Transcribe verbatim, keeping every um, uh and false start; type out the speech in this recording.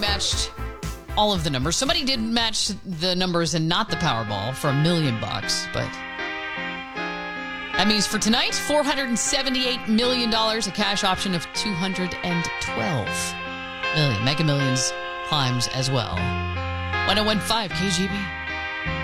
matched all of the numbers. Somebody did match the numbers and not the Powerball for a million bucks, but that means for tonight, four hundred seventy-eight million dollars, a cash option of two hundred twelve million dollars. Mega Millions climbs as well. one oh one point five K G B.